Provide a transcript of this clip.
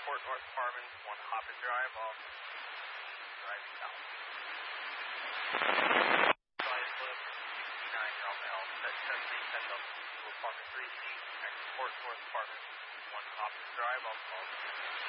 Port North Apartments, 1 Hoppin Drive, off driving south. Flight Flip, 69 Romeo, set 737 up to Apartment 3C, next Port North Apartments, 1 Hoppin Drive, off